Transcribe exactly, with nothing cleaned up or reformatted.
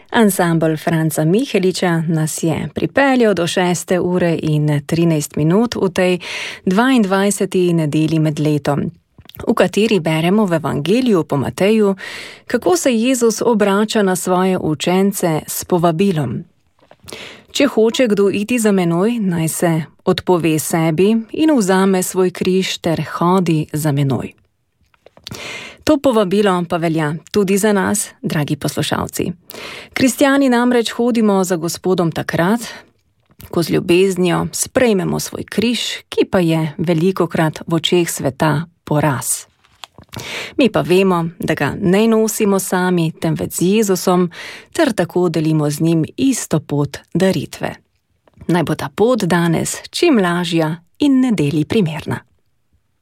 Ansambel Franca Miheliča nas je pripeljal do šeste ure in trinajst minut v tej dvaindvajseti nedeli med letom, v kateri beremo v Evangeliju po Mateju, kako se Jezus obrača na svoje učence s povabilom. Če hoče kdo iti za menoj, naj se odpove sebi in vzame svoj križ ter hodi za menoj. To povabilo pa velja tudi za nas, dragi poslušalci. Kristjani namreč hodimo za Gospodom takrat, ko z ljubeznijo sprejmemo svoj križ, ki pa je velikokrat v očeh sveta poraz. Mi pa vemo, da ga ne nosimo sami, temveč z Jezusom, ter tako delimo z njim isto pot daritve. Naj bo ta pot danes čim lažja in nedeli primerna.